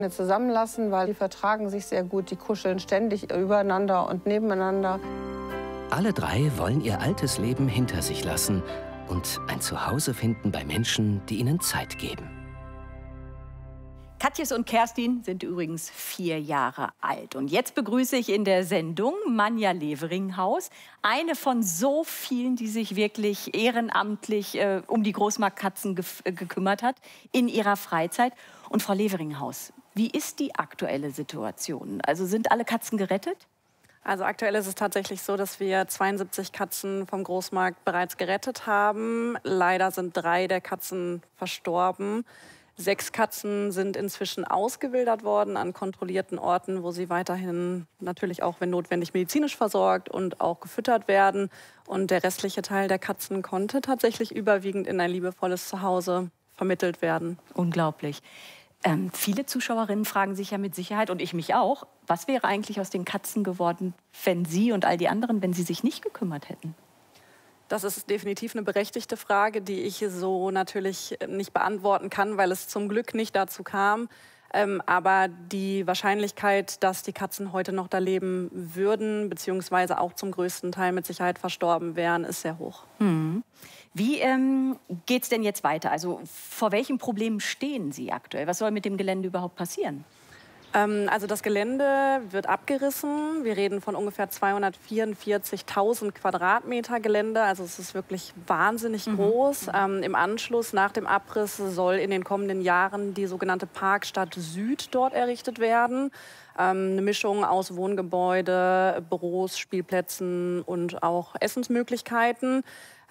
zusammenlassen, weil die vertragen sich sehr gut. Die kuscheln ständig übereinander und nebeneinander. Alle drei wollen ihr altes Leben hinter sich lassen und ein Zuhause finden bei Menschen, die ihnen Zeit geben. Katjes und Kerstin sind übrigens 4 Jahre alt. Und jetzt begrüße ich in der Sendung Manja Leveringhaus, eine von so vielen, die sich wirklich ehrenamtlich um die Großmarktkatzen gekümmert hat in ihrer Freizeit. Und Frau Leveringhaus, wie ist die aktuelle Situation? Also sind alle Katzen gerettet? Also aktuell ist es tatsächlich so, dass wir 72 Katzen vom Großmarkt bereits gerettet haben. Leider sind 3 der Katzen verstorben. 6 Katzen sind inzwischen ausgewildert worden an kontrollierten Orten, wo sie weiterhin natürlich auch, wenn notwendig, medizinisch versorgt und auch gefüttert werden. Und der restliche Teil der Katzen konnte tatsächlich überwiegend in ein liebevolles Zuhause vermittelt werden. Unglaublich. Viele Zuschauerinnen fragen sich ja mit Sicherheit, und ich mich auch, was wäre eigentlich aus den Katzen geworden, wenn Sie und all die anderen, wenn sie sich nicht gekümmert hätten? Das ist definitiv eine berechtigte Frage, die ich so natürlich nicht beantworten kann, weil es zum Glück nicht dazu kam. Aber die Wahrscheinlichkeit, dass die Katzen heute noch da leben würden, beziehungsweise auch zum größten Teil mit Sicherheit verstorben wären, ist sehr hoch. Hm. Wie geht es denn jetzt weiter? Also vor welchen Problemen stehen Sie aktuell? Was soll mit dem Gelände überhaupt passieren? Also das Gelände wird abgerissen. Wir reden von ungefähr 244.000 Quadratmeter Gelände. Also es ist wirklich wahnsinnig groß. Im Anschluss nach dem Abriss soll in den kommenden Jahren die sogenannte Parkstadt Süd dort errichtet werden. Eine Mischung aus Wohngebäude, Büros, Spielplätzen und auch Essensmöglichkeiten.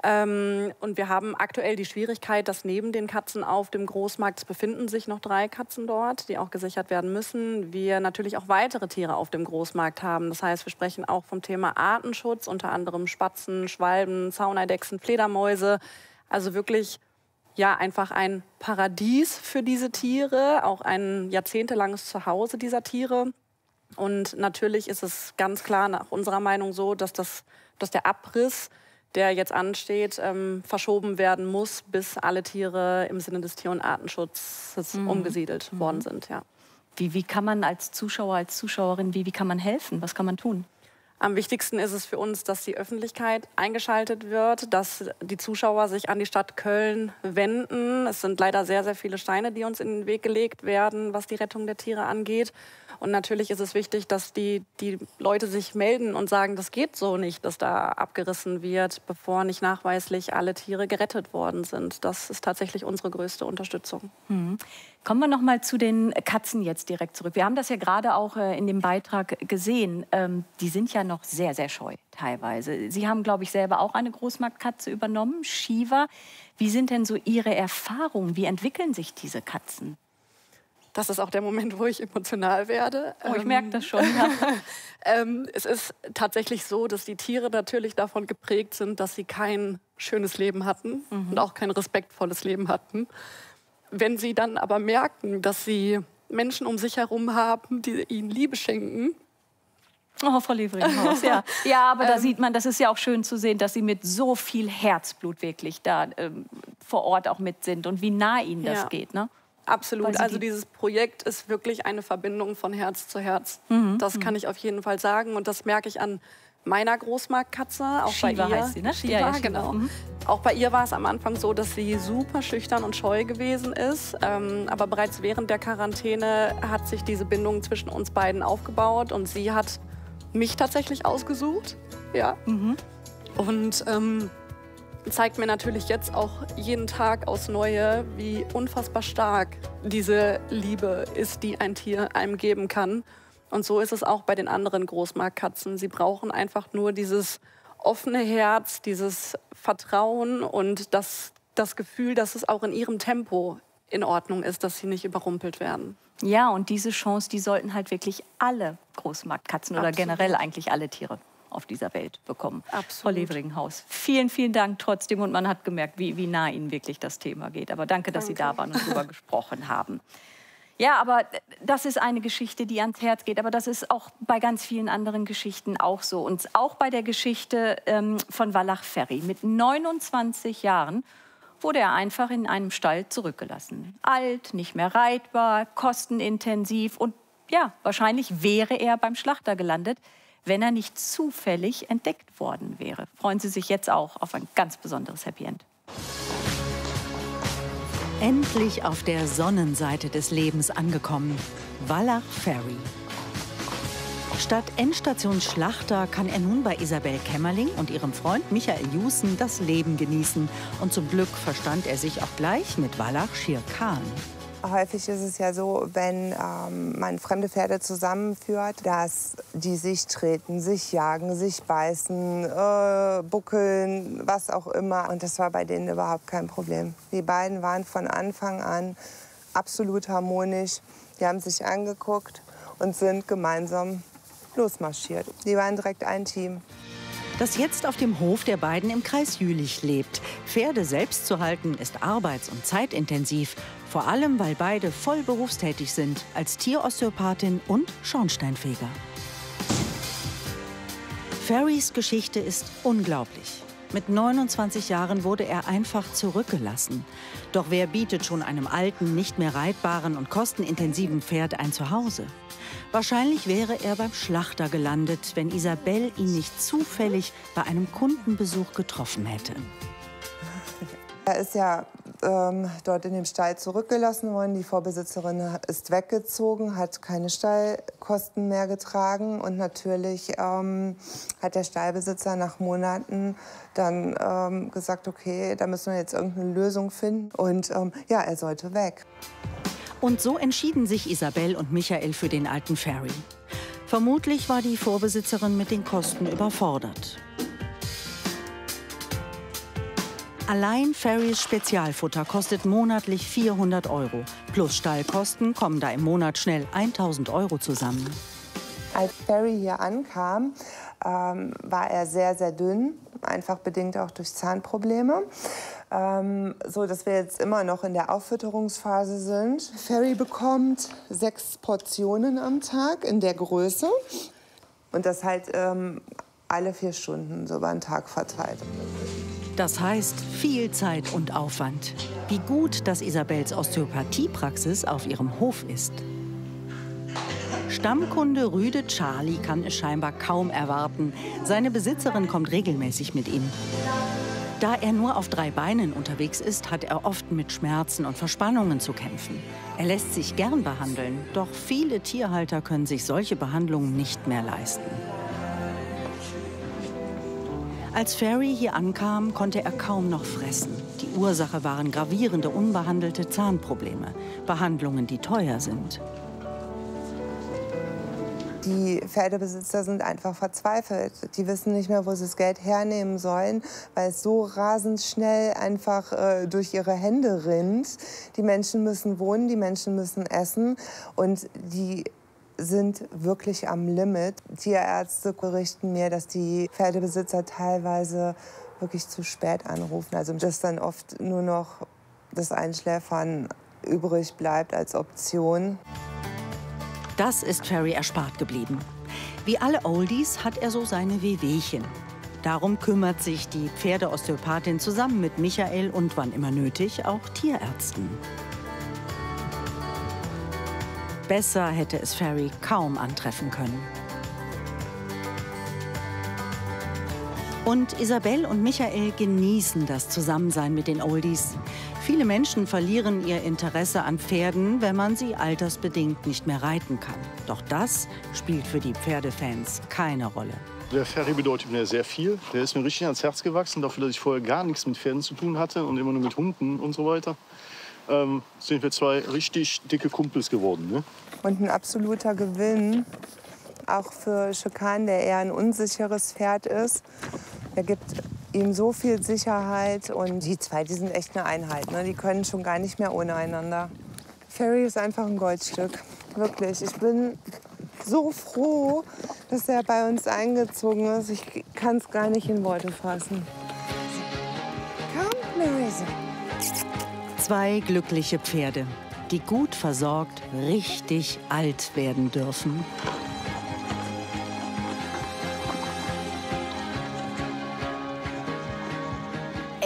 Und wir haben aktuell die Schwierigkeit, dass neben den Katzen auf dem Großmarkt, es befinden sich noch 3 Katzen dort, die auch gesichert werden müssen, wir natürlich auch weitere Tiere auf dem Großmarkt haben. Das heißt, wir sprechen auch vom Thema Artenschutz, unter anderem Spatzen, Schwalben, Zauneidechsen, Fledermäuse. Also wirklich, ja, einfach ein Paradies für diese Tiere, auch ein jahrzehntelanges Zuhause dieser Tiere. Und natürlich ist es ganz klar nach unserer Meinung so, dass der Abriss, der jetzt ansteht, verschoben werden muss, bis alle Tiere im Sinne des Tier- und Artenschutzes umgesiedelt worden sind. Ja. Wie kann man als Zuschauer, als Zuschauerin, wie kann man helfen? Was kann man tun? Am wichtigsten ist es für uns, dass die Öffentlichkeit eingeschaltet wird, dass die Zuschauer sich an die Stadt Köln wenden. Es sind leider sehr, sehr viele Steine, die uns in den Weg gelegt werden, was die Rettung der Tiere angeht. Und natürlich ist es wichtig, dass die Leute sich melden und sagen, das geht so nicht, dass da abgerissen wird, bevor nicht nachweislich alle Tiere gerettet worden sind. Das ist tatsächlich unsere größte Unterstützung. Kommen wir noch mal zu den Katzen jetzt direkt zurück. Wir haben das ja gerade auch in dem Beitrag gesehen. Die sind ja noch sehr, sehr scheu teilweise. Sie haben, glaube ich, selber auch eine Großmarktkatze übernommen, Shiva. Wie sind denn so Ihre Erfahrungen? Wie entwickeln sich diese Katzen? Das ist auch der Moment, wo ich emotional werde. Oh, ich merke das schon. Ja. Es ist tatsächlich so, dass die Tiere natürlich davon geprägt sind, dass sie kein schönes Leben hatten und auch kein respektvolles Leben hatten. Wenn sie dann aber merken, dass sie Menschen um sich herum haben, die ihnen Liebe schenken. Oh, Frau Leveringhaus, ja. Ja, aber da sieht man, das ist ja auch schön zu sehen, dass Sie mit so viel Herzblut wirklich da vor Ort auch mit sind und wie nah Ihnen das geht, ne? Absolut. Also dieses Projekt ist wirklich eine Verbindung von Herz zu Herz. Das kann ich auf jeden Fall sagen. Und das merke ich an meiner Großmarktkatze. Auch Shiva bei ihr. heißt sie, ne? Shiva, ja, genau. Auch bei ihr war es am Anfang so, dass sie super schüchtern und scheu gewesen ist. Aber bereits während der Quarantäne hat sich diese Bindung zwischen uns beiden aufgebaut. Und sie hat mich tatsächlich ausgesucht. Ja. Und zeigt mir natürlich jetzt auch jeden Tag aufs Neue, wie unfassbar stark diese Liebe ist, die ein Tier einem geben kann. Und so ist es auch bei den anderen Großmarktkatzen. Sie brauchen einfach nur dieses offene Herz, dieses Vertrauen und das Gefühl, dass es auch in ihrem Tempo in Ordnung ist, dass sie nicht überrumpelt werden. Ja, und diese Chance, die sollten halt wirklich alle Großmarktkatzen oder generell eigentlich alle Tiere auf dieser Welt bekommen. Absolut. Frau Leveringhaus, vielen, vielen Dank trotzdem. Und man hat gemerkt, wie nah Ihnen wirklich das Thema geht. Aber danke, dass Sie da waren und darüber gesprochen haben. Ja, aber das ist eine Geschichte, die ans Herz geht. Aber das ist auch bei ganz vielen anderen Geschichten auch so. Und auch bei der Geschichte von Wallach Ferry. Mit 29 Jahren wurde er einfach in einem Stall zurückgelassen. Alt, nicht mehr reitbar, kostenintensiv und ja, wahrscheinlich wäre er beim Schlachter gelandet, wenn er nicht zufällig entdeckt worden wäre. Freuen Sie sich jetzt auch auf ein ganz besonderes Happy End. Endlich auf der Sonnenseite des Lebens angekommen. Wallach Ferry. Statt Endstation Schlachter kann er nun bei Isabel Kämmerling und ihrem Freund Michael Jussen das Leben genießen. Und zum Glück verstand er sich auch gleich mit Wallach Shere Khan. Häufig ist es ja so, wenn man fremde Pferde zusammenführt, dass die sich treten, sich jagen, sich beißen, buckeln, was auch immer. Und das war bei denen überhaupt kein Problem. Die beiden waren von Anfang an absolut harmonisch. Die haben sich angeguckt und sind gemeinsam losmarschiert. Die waren direkt ein Team. Das jetzt auf dem Hof der beiden im Kreis Jülich lebt. Pferde selbst zu halten ist arbeits- und zeitintensiv. Vor allem, weil beide voll berufstätig sind als Tierosteopathin und Schornsteinfeger. Ferrys Geschichte ist unglaublich. Mit 29 Jahren wurde er einfach zurückgelassen. Doch wer bietet schon einem alten, nicht mehr reitbaren und kostenintensiven Pferd ein Zuhause? Wahrscheinlich wäre er beim Schlachter gelandet, wenn Isabel ihn nicht zufällig bei einem Kundenbesuch getroffen hätte. Er ist ja dort in dem Stall zurückgelassen worden. Die Vorbesitzerin ist weggezogen, hat keine Stallkosten mehr getragen. Und natürlich hat der Stallbesitzer nach Monaten dann gesagt, okay, da müssen wir jetzt irgendeine Lösung finden. Und ja, er sollte weg. Und so entschieden sich Isabel und Michael für den alten Ferry. Vermutlich war die Vorbesitzerin mit den Kosten überfordert. Allein Ferrys Spezialfutter kostet monatlich 400 €. Plus Stallkosten kommen da im Monat schnell 1.000 € zusammen. Als Ferry hier ankam, war er sehr, sehr dünn, einfach bedingt auch durch Zahnprobleme. So dass wir jetzt immer noch in der Auffütterungsphase sind. Ferry bekommt 6 Portionen am Tag in der Größe. Und das halt alle 4 Stunden, so über den Tag verteilt. Das heißt viel Zeit und Aufwand. Wie gut, dass Isabels Osteopathiepraxis auf ihrem Hof ist. Stammkunde Rüde Charlie kann es scheinbar kaum erwarten. Seine Besitzerin kommt regelmäßig mit ihm. Da er nur auf 3 Beinen unterwegs ist, hat er oft mit Schmerzen und Verspannungen zu kämpfen. Er lässt sich gern behandeln, doch viele Tierhalter können sich solche Behandlungen nicht mehr leisten. Als Ferry hier ankam, konnte er kaum noch fressen. Die Ursache waren gravierende, unbehandelte Zahnprobleme. Behandlungen, die teuer sind. Die Pferdebesitzer sind einfach verzweifelt. Die wissen nicht mehr, wo sie das Geld hernehmen sollen, weil es so rasend schnell einfach durch ihre Hände rinnt. Die Menschen müssen wohnen, die Menschen müssen essen und die sind wirklich am Limit. Tierärzte berichten mir, dass die Pferdebesitzer teilweise wirklich zu spät anrufen. Also dass dann oft nur noch das Einschläfern übrig bleibt als Option. Das ist Ferry erspart geblieben. Wie alle Oldies hat er so seine Wehwehchen. Darum kümmert sich die Pferdeosteopathin zusammen mit Michael und, wann immer nötig, auch Tierärzten. Besser hätte es Ferry kaum antreffen können. Und Isabel und Michael genießen das Zusammensein mit den Oldies. Viele Menschen verlieren ihr Interesse an Pferden, wenn man sie altersbedingt nicht mehr reiten kann. Doch das spielt für die Pferdefans keine Rolle. Der Ferry bedeutet mir sehr viel. Der ist mir richtig ans Herz gewachsen, dafür, dass ich vorher gar nichts mit Pferden zu tun hatte und immer nur mit Hunden und so weiter. Sind wir 2 richtig dicke Kumpels geworden. Ne? Und ein absoluter Gewinn, auch für Shere Khan, der eher ein unsicheres Pferd ist. Er gibt ihm so viel Sicherheit und die 2, die sind echt eine Einheit. Ne? Die können schon gar nicht mehr ohne einander. Ferry ist einfach ein Goldstück, wirklich. Ich bin so froh, dass er bei uns eingezogen ist. Ich kann es gar nicht in Worte fassen. Komm, Marisa. 2 glückliche Pferde, die gut versorgt richtig alt werden dürfen.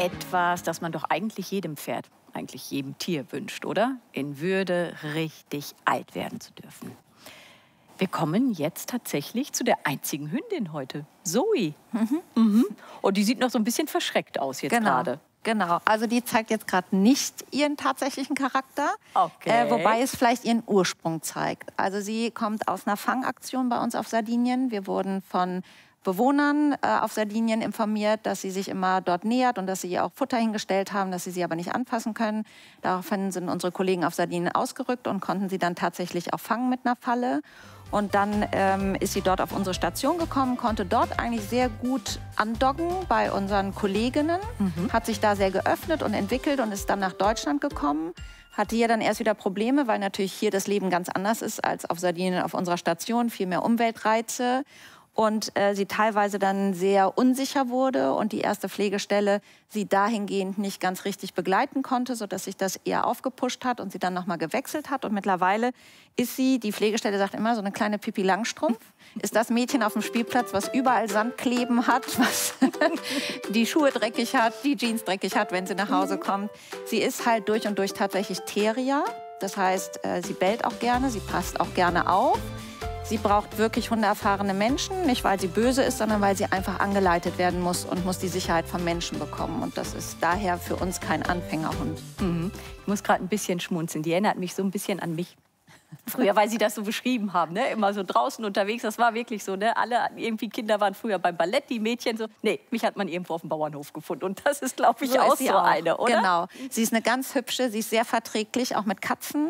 etwas, das man doch eigentlich jedem Pferd, eigentlich jedem Tier wünscht, oder? In Würde richtig alt werden zu dürfen. Wir kommen jetzt tatsächlich zu der einzigen Hündin heute, Zoe. Und die sieht noch so ein bisschen verschreckt aus jetzt gerade. Genau, also die zeigt jetzt gerade nicht ihren tatsächlichen Charakter, wobei es vielleicht ihren Ursprung zeigt. Also sie kommt aus einer Fangaktion bei uns auf Sardinien. Wir wurden von Bewohnern auf Sardinien informiert, dass sie sich immer dort nähert und dass sie ihr auch Futter hingestellt haben, dass sie aber nicht anfassen können. Daraufhin sind unsere Kollegen auf Sardinien ausgerückt und konnten sie dann tatsächlich auch fangen mit einer Falle. Und dann ist sie dort auf unsere Station gekommen, konnte dort eigentlich sehr gut andocken bei unseren Kolleginnen, hat sich da sehr geöffnet und entwickelt und ist dann nach Deutschland gekommen. Hatte hier dann erst wieder Probleme, weil natürlich hier das Leben ganz anders ist als auf Sardinien auf unserer Station, viel mehr Umweltreize. Und sie teilweise dann sehr unsicher wurde und die erste Pflegestelle sie dahingehend nicht ganz richtig begleiten konnte, sodass sich das eher aufgepusht hat und sie dann nochmal gewechselt hat. Und mittlerweile ist sie, die Pflegestelle sagt immer, so eine kleine Pippi Langstrumpf, ist das Mädchen auf dem Spielplatz, was überall Sand kleben hat, was die Schuhe dreckig hat, die Jeans dreckig hat, wenn sie nach Hause kommt. Sie ist halt durch und durch tatsächlich Terrier. Das heißt, sie bellt auch gerne, sie passt auch gerne auf. Sie braucht wirklich hundeerfahrene Menschen, nicht weil sie böse ist, sondern weil sie einfach angeleitet werden muss und muss die Sicherheit vom Menschen bekommen. Und das ist daher für uns kein Anfängerhund. Ich muss gerade ein bisschen schmunzeln. Die erinnert mich so ein bisschen an mich. Früher, weil Sie das so beschrieben haben, ne? Immer so draußen unterwegs, das war wirklich so, ne? Alle irgendwie Kinder waren früher beim Ballett, die Mädchen so. Nee, mich hat man irgendwo auf dem Bauernhof gefunden und das ist, glaube ich, so auch so eine, oder? Genau, sie ist eine ganz hübsche, sie ist sehr verträglich, auch mit Katzen,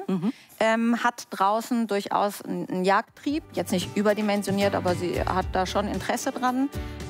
hat draußen durchaus einen Jagdtrieb, jetzt nicht überdimensioniert, aber sie hat da schon Interesse dran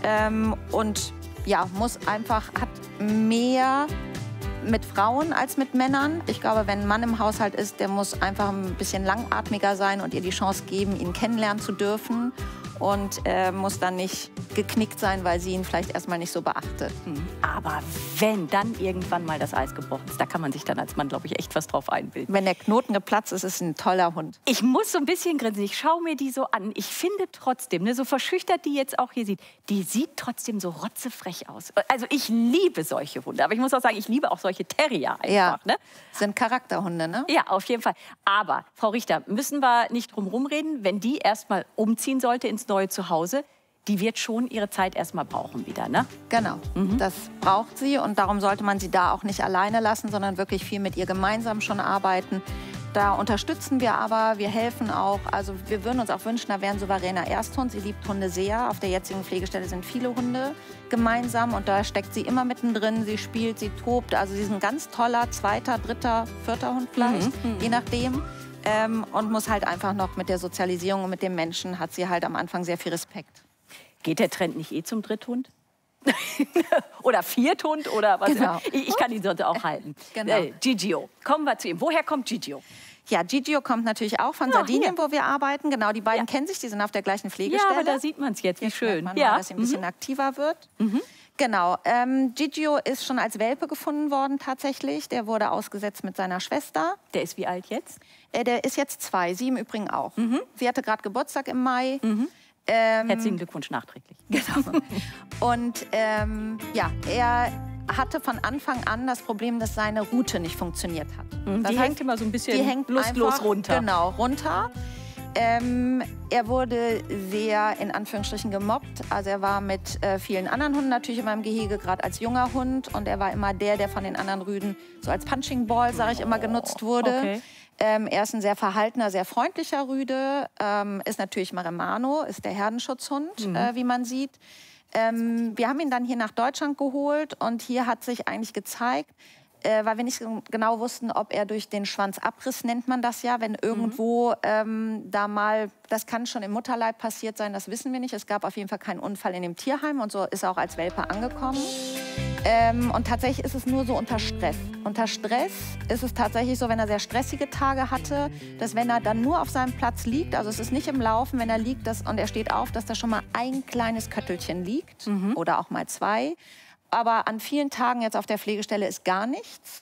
und ja, hat mehr mit Frauen als mit Männern. Ich glaube, wenn ein Mann im Haushalt ist, der muss einfach ein bisschen langatmiger sein und ihr die Chance geben, ihn kennenlernen zu dürfen. Und muss dann nicht geknickt sein, weil sie ihn vielleicht erstmal nicht so beachtet. Aber wenn dann irgendwann mal das Eis gebrochen ist, da kann man sich dann als Mann, glaube ich, echt was drauf einbilden. Wenn der Knoten geplatzt ist, ist es ein toller Hund. Ich muss so ein bisschen grinsen. Ich schaue mir die so an. Ich finde trotzdem, ne, so verschüchtert die jetzt auch hier sieht, die sieht trotzdem so rotzefrech aus. Also ich liebe solche Hunde. Aber ich muss auch sagen, ich liebe auch solche Terrier einfach. Ja, ne? Sind Charakterhunde, ne? Ja, auf jeden Fall. Aber, Frau Richter, müssen wir nicht drum rumreden, wenn die erst mal umziehen sollte ins neue Zuhause, die wird schon ihre Zeit erstmal brauchen wieder, ne? Genau, das braucht sie und darum sollte man sie da auch nicht alleine lassen, sondern wirklich viel mit ihr gemeinsam schon arbeiten. Da unterstützen wir aber, wir helfen auch. Also wir würden uns auch wünschen, da wäre ein souveräner Ersthund. Sie liebt Hunde sehr. Auf der jetzigen Pflegestelle sind viele Hunde gemeinsam und da steckt sie immer mittendrin. Sie spielt, sie tobt. Also sie ist ein ganz toller zweiter, dritter, vierter Hund vielleicht, je nachdem. Und muss halt einfach noch mit der Sozialisierung und mit dem Menschen hat sie halt am Anfang sehr viel Respekt. Geht der Trend nicht zum Dritthund? Oder Vierthund oder was? Genau. Ich kann ihn sonst auch halten. Genau. Gigio, kommen wir zu ihm. Woher kommt Gigio? Ja, Gigio kommt natürlich auch von Sardinien, wo wir arbeiten. Genau, die beiden kennen sich, die sind auf der gleichen Pflegestelle. Ja, aber da sieht man es jetzt, wie schön. Man mal, dass sie ein bisschen aktiver wird. Genau, Gigio ist schon als Welpe gefunden worden tatsächlich. Der wurde ausgesetzt mit seiner Schwester. Der ist wie alt jetzt? Der ist jetzt 2, sie im Übrigen auch. Sie hatte gerade Geburtstag im Mai. Herzlichen Glückwunsch nachträglich. Genau. Und ja, er hatte von Anfang an das Problem, dass seine Route nicht funktioniert hat. Die hängt immer so ein bisschen lustlos runter. Genau, runter. Er wurde sehr, in Anführungsstrichen, gemobbt. Also er war mit vielen anderen Hunden natürlich in meinem Gehege, gerade als junger Hund. Und er war immer der von den anderen Rüden so als Punching Ball, sage ich immer, genutzt wurde. Okay. Er ist ein sehr verhaltener, sehr freundlicher Rüde. Ist natürlich Maremano, ist der Herdenschutzhund, wie man sieht. Wir haben ihn dann hier nach Deutschland geholt und hier hat sich eigentlich gezeigt, weil wir nicht genau wussten, ob er durch den Schwanzabriss, nennt man das ja, wenn irgendwo da mal, das kann schon im Mutterleib passiert sein, das wissen wir nicht. Es gab auf jeden Fall keinen Unfall in dem Tierheim und so ist er auch als Welpe angekommen. Und tatsächlich ist es nur so unter Stress. Unter Stress ist es tatsächlich so, wenn er sehr stressige Tage hatte, dass wenn er dann nur auf seinem Platz liegt, also es ist nicht im Laufen, wenn er liegt und er steht auf, dass da schon mal ein kleines Köttelchen liegt oder auch mal 2. Aber an vielen Tagen jetzt auf der Pflegestelle ist gar nichts.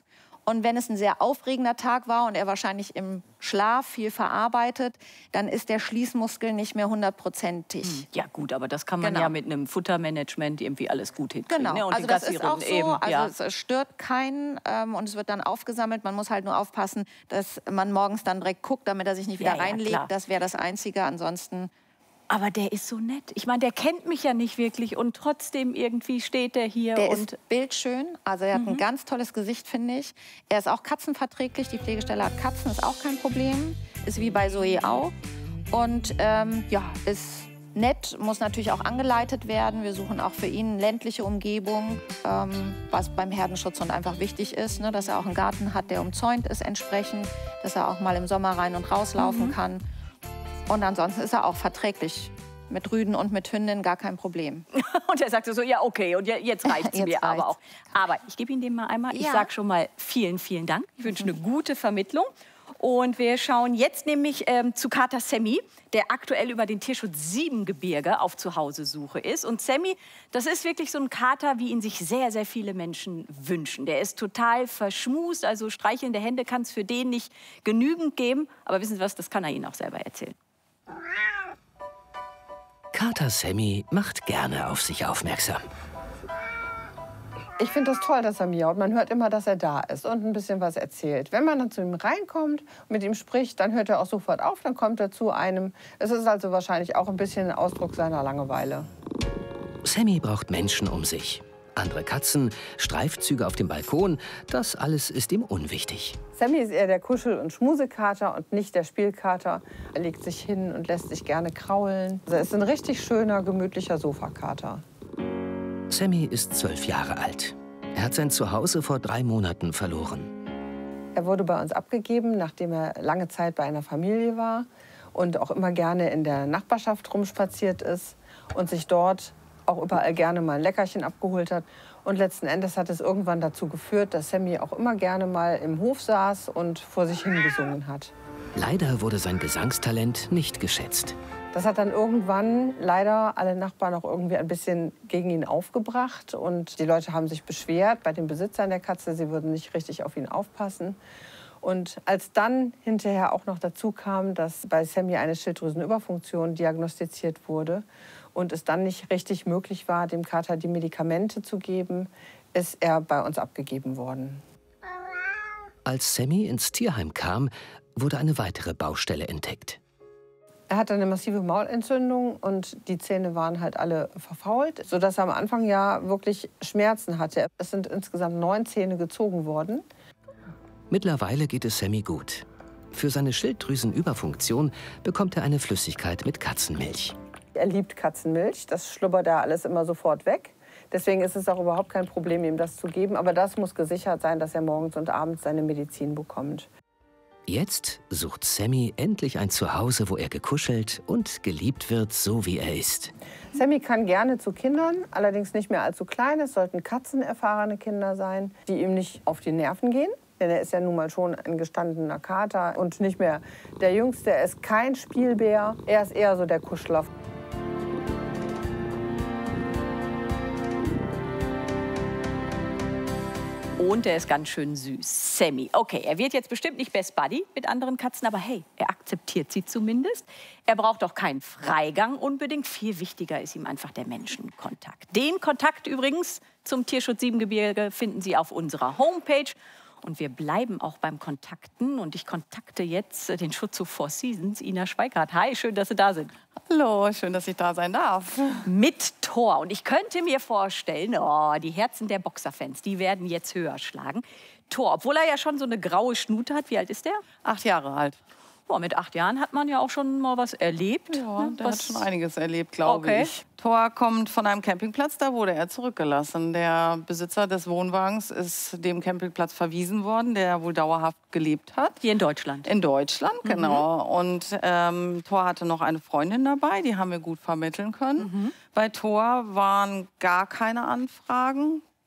Und wenn es ein sehr aufregender Tag war und er wahrscheinlich im Schlaf viel verarbeitet, dann ist der Schließmuskel nicht mehr 100%ig. Ja gut, aber das kann man ja mit einem Futtermanagement irgendwie alles gut hinkriegen. Genau, Ne? Und also das ist auch so. Eben, also es stört keinen und es wird dann aufgesammelt. Man muss halt nur aufpassen, dass man morgens dann direkt guckt, damit er sich nicht wieder reinlegt. Klar. Das wäre das Einzige. Ansonsten... Aber der ist so nett. Ich meine, der kennt mich ja nicht wirklich und trotzdem irgendwie steht der hier. Der ist bildschön, also er hat ein ganz tolles Gesicht, finde ich. Er ist auch katzenverträglich, die Pflegestelle hat Katzen, ist auch kein Problem. Ist wie bei Zoe auch. Und ja, ist nett, muss natürlich auch angeleitet werden. Wir suchen auch für ihn eine ländliche Umgebung, was beim Herdenschutz einfach wichtig ist, ne? Dass er auch einen Garten hat, der umzäunt ist entsprechend, dass er auch mal im Sommer rein und rauslaufen kann. Und ansonsten ist er auch verträglich. Mit Rüden und mit Hündin gar kein Problem. Und er sagte so, ja okay, und jetzt reicht es mir aber auch. Aber ich gebe Ihnen den mal einmal. Ich sage schon mal vielen, vielen Dank. Ich wünsche eine gute Vermittlung. Und wir schauen jetzt nämlich zu Kater Sammy, der aktuell über den Tierschutz Siebengebirge auf Zuhausesuche ist. Und Sammy, das ist wirklich so ein Kater, wie ihn sich sehr, sehr viele Menschen wünschen. Der ist total verschmust, also streichelnde Hände kann es für den nicht genügend geben. Aber wissen Sie was, das kann er Ihnen auch selber erzählen. Kater Sammy macht gerne auf sich aufmerksam. Ich finde das toll, dass er miaut. Man hört immer, dass er da ist und ein bisschen was erzählt. Wenn man dann zu ihm reinkommt und mit ihm spricht, dann hört er auch sofort auf, dann kommt er zu einem. Es ist also wahrscheinlich auch ein bisschen ein Ausdruck seiner Langeweile. Sammy braucht Menschen um sich. Andere Katzen, Streifzüge auf dem Balkon, das alles ist ihm unwichtig. Sammy ist eher der Kuschel- und Schmusekater und nicht der Spielkater. Er legt sich hin und lässt sich gerne kraulen. Er ist ein richtig schöner, gemütlicher Sofakater. Sammy ist 12 Jahre alt. Er hat sein Zuhause vor 3 Monaten verloren. Er wurde bei uns abgegeben, nachdem er lange Zeit bei einer Familie war und auch immer gerne in der Nachbarschaft rumspaziert ist und sich dort auch überall gerne mal ein Leckerchen abgeholt hat. Und letzten Endes hat es irgendwann dazu geführt, dass Sammy auch immer gerne mal im Hof saß und vor sich hingesungen hat. Leider wurde sein Gesangstalent nicht geschätzt. Das hat dann irgendwann leider alle Nachbarn auch irgendwie ein bisschen gegen ihn aufgebracht. Und die Leute haben sich beschwert bei den Besitzern der Katze, sie würden nicht richtig auf ihn aufpassen. Und als dann hinterher auch noch dazu kam, dass bei Sammy eine Schilddrüsenüberfunktion diagnostiziert wurde und es dann nicht richtig möglich war, dem Kater die Medikamente zu geben, ist er bei uns abgegeben worden. Als Sammy ins Tierheim kam, wurde eine weitere Baustelle entdeckt. Er hatte eine massive Maulentzündung und die Zähne waren halt alle verfault, sodass er am Anfang ja wirklich Schmerzen hatte. Es sind insgesamt 9 Zähne gezogen worden. Mittlerweile geht es Sammy gut. Für seine Schilddrüsenüberfunktion bekommt er eine Flüssigkeit mit Katzenmilch. Er liebt Katzenmilch, das schlubbert da alles immer sofort weg. Deswegen ist es auch überhaupt kein Problem, ihm das zu geben. Aber das muss gesichert sein, dass er morgens und abends seine Medizin bekommt. Jetzt sucht Sammy endlich ein Zuhause, wo er gekuschelt und geliebt wird, so wie er ist. Sammy kann gerne zu Kindern, allerdings nicht mehr allzu klein. Es sollten katzenerfahrene Kinder sein, die ihm nicht auf die Nerven gehen. Denn er ist ja nun mal schon ein gestandener Kater und nicht mehr der Jüngste. Er ist kein Spielbär, er ist eher so der Kuschler. Und er ist ganz schön süß. Sammy. Okay, er wird jetzt bestimmt nicht Best Buddy mit anderen Katzen, aber hey, er akzeptiert sie zumindest. Er braucht auch keinen Freigang unbedingt. Viel wichtiger ist ihm einfach der Menschenkontakt. Den Kontakt übrigens zum Tierschutz Siebengebirge finden Sie auf unserer Homepage. Und wir bleiben auch beim Kontakten. Und ich kontakte jetzt den Schutzhof Four Seasons, Ina Schweikart. Hi, schön, dass Sie da sind. Hallo, schön, dass ich da sein darf. Mit Thor. Und ich könnte mir vorstellen, oh, die Herzen der Boxerfans, die werden jetzt höher schlagen. Thor, obwohl er ja schon so eine graue Schnute hat. Wie alt ist der? 8 Jahre alt. Boah, mit 8 Jahren hat man ja auch schon mal was erlebt. Ja, der hat schon einiges erlebt, glaube ich. Thor kommt von einem Campingplatz, da wurde er zurückgelassen. Der Besitzer des Wohnwagens ist dem Campingplatz verwiesen worden, der wohl dauerhaft gelebt hat. Hier in Deutschland? In Deutschland, genau. Und Thor hatte noch eine Freundin dabei, die haben wir gut vermitteln können. Bei Thor waren gar keine Anfragen.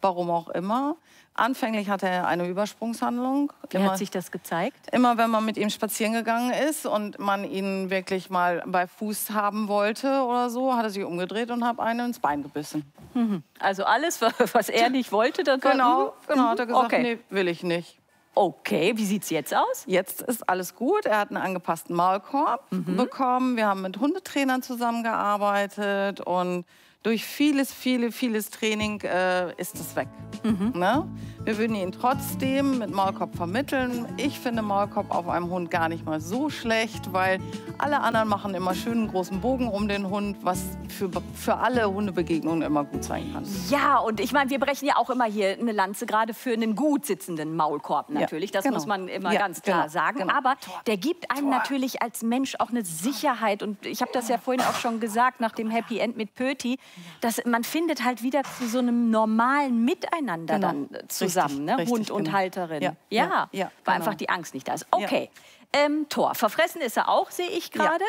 warum auch immer. Anfänglich hatte er eine Übersprungshandlung. Wie hat sich das gezeigt? Immer wenn man mit ihm spazieren gegangen ist und man ihn wirklich mal bei Fuß haben wollte oder so, hat er sich umgedreht und hat einen ins Bein gebissen. Also alles, was er nicht wollte, das genau, hat er gesagt, nee, will ich nicht. Okay, wie sieht's jetzt aus? Jetzt ist alles gut. Er hat einen angepassten Maulkorb bekommen. Wir haben mit Hundetrainern zusammengearbeitet und durch vieles Training ist es weg. Ne? Wir würden ihn trotzdem mit Maulkorb vermitteln. Ich finde Maulkorb auf einem Hund gar nicht mal so schlecht, weil alle anderen machen immer schön einen großen Bogen um den Hund, was für alle Hundebegegnungen immer gut sein kann. Ja, und ich meine, wir brechen ja auch immer hier eine Lanze gerade für einen gut sitzenden Maulkorb natürlich. Das muss man immer ganz klar sagen. Aber der gibt einem natürlich als Mensch auch eine Sicherheit. Und ich habe das ja vorhin auch schon gesagt, nach dem Happy End mit Pöti, dass man findet halt wieder zu so einem normalen Miteinander dann zusammen, ne? Hund und Halterin. Ja, weil einfach die Angst nicht da ist. Okay, Thor, verfressen ist er auch, sehe ich gerade.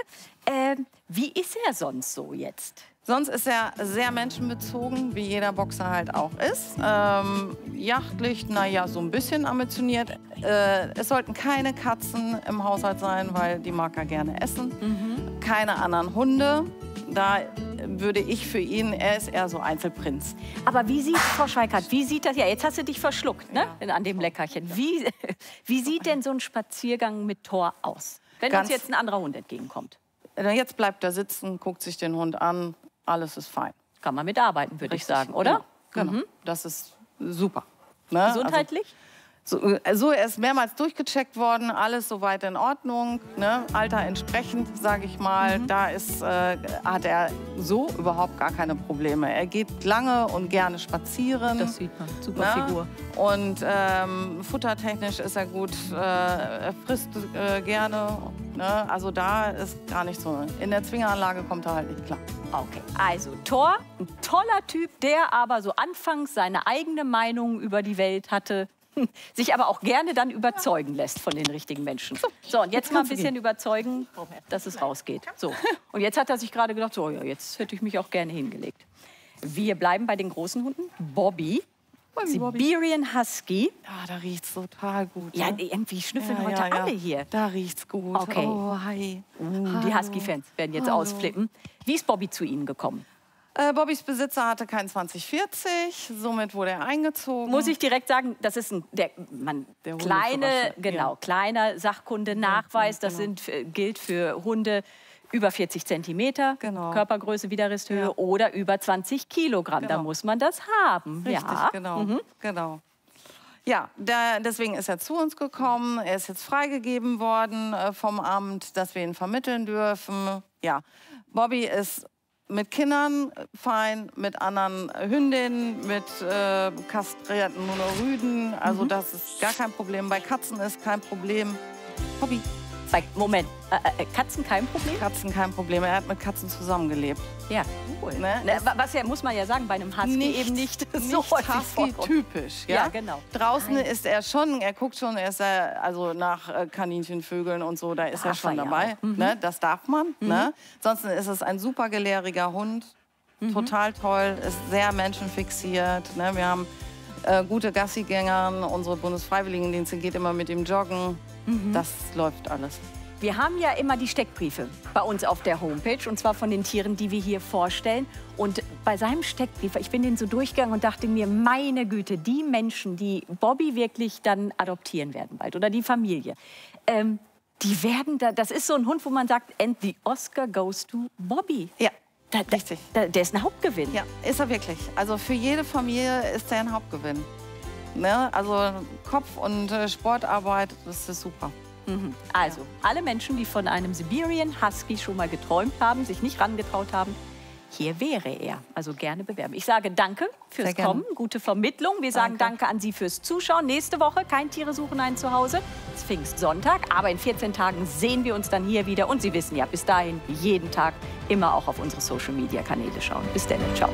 Wie ist er sonst so jetzt? Sonst ist er sehr menschenbezogen, wie jeder Boxer halt auch ist. Jachtlich, naja, so ein bisschen ambitioniert. Es sollten keine Katzen im Haushalt sein, weil die mag er gerne essen. Keine anderen Hunde. Da würde ich für ihn, er ist eher so Einzelprinz. Aber wie sieht, Frau Schweikart, wie sieht das, ja, jetzt hast du dich verschluckt, ne, an dem Leckerchen. Wie sieht denn so ein Spaziergang mit Thor aus, wenn uns jetzt ein anderer Hund entgegenkommt? Jetzt bleibt er sitzen, guckt sich den Hund an, alles ist fein. Kann man mitarbeiten, würde ich sagen, oder? Genau. Das ist super. Ne? Gesundheitlich? Also, er ist mehrmals durchgecheckt worden, alles soweit in Ordnung, ne? Alter entsprechend, sage ich mal. Da hat er so überhaupt gar keine Probleme. Er geht lange und gerne spazieren. Das sieht man, super Figur. Und futtertechnisch ist er gut, er frisst gerne. Ne? Also da ist gar nicht so. In der Zwingeranlage kommt er halt nicht klar. Okay, also Thor, ein toller Typ, der aber so anfangs seine eigene Meinung über die Welt hatte, sich aber auch gerne dann überzeugen lässt von den richtigen Menschen. So, und jetzt mal ein bisschen überzeugen, dass es rausgeht. So, und jetzt hat er sich gerade gedacht, so, ja, jetzt hätte ich mich auch gerne hingelegt. Wir bleiben bei den großen Hunden. Bobby, Siberian Husky. Ja, da riecht's total gut. Ja, irgendwie schnüffeln heute alle hier. Da riecht's gut. Okay. Oh, hi. Die Husky-Fans werden jetzt ausflippen. Wie ist Bobby zu Ihnen gekommen? Bobbys Besitzer hatte kein 2040, somit wurde er eingezogen. Muss ich direkt sagen, das ist kleiner Sachkundenachweis. Das gilt für Hunde über 40 Zentimeter, Körpergröße, Widerristhöhe oder über 20 Kilogramm. Da muss man das haben. Richtig, genau. Ja, deswegen ist er zu uns gekommen. Er ist jetzt freigegeben worden vom Amt, dass wir ihn vermitteln dürfen. Ja, Bobby ist mit Kindern fein, mit anderen Hündinnen, mit kastrierten Monorrüden. Also das ist gar kein Problem. Bei Katzen ist kein Problem. Bobby. Moment, Katzen kein Problem? Katzen kein Problem. Er hat mit Katzen zusammengelebt. Ja, cool. Ne? Was ja, muss man ja sagen, bei einem Husky eben nicht so Husky-typisch. Ja, genau. Draußen ist er schon, er guckt schon, er ist also nach Kaninchen, Vögeln und so, da ist er schon dabei. Ne? Das darf man. Ne? Ansonsten ist es ein super gelehriger Hund. Total toll, ist sehr menschenfixiert. Ne? Wir haben gute Gassigänger. Unsere Bundesfreiwilligendienste geht immer mit ihm joggen. Das läuft alles. Wir haben ja immer die Steckbriefe bei uns auf der Homepage, und zwar von den Tieren, die wir hier vorstellen. Und bei seinem Steckbrief, ich bin den so durchgegangen und dachte mir, meine Güte, die Menschen, die Bobby wirklich dann adoptieren werden bald, oder die Familie, die werden da, das ist so ein Hund, wo man sagt, and the Oscar goes to Bobby. Ja. Richtig. Der ist ein Hauptgewinn. Ja, ist er wirklich. Also für jede Familie ist er ein Hauptgewinn. Ne? Also Kopf- und Sportarbeit, das ist super. Also, alle Menschen, die von einem Siberian Husky schon mal geträumt haben, sich nicht rangetraut haben, hier wäre er. Also gerne bewerben. Ich sage danke fürs Kommen, gute Vermittlung. Wir sagen danke an Sie fürs Zuschauen. Nächste Woche kein Tiere suchen ein Zuhause. Es ist Pfingstsonntag, aber in 14 Tagen sehen wir uns dann hier wieder. Und Sie wissen ja, bis dahin jeden Tag immer auch auf unsere Social-Media-Kanäle schauen. Bis dann, ciao.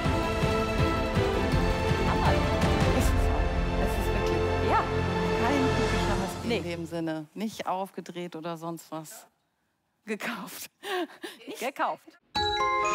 In dem Sinne, nicht aufgedreht oder sonst was. Gekauft. Gekauft.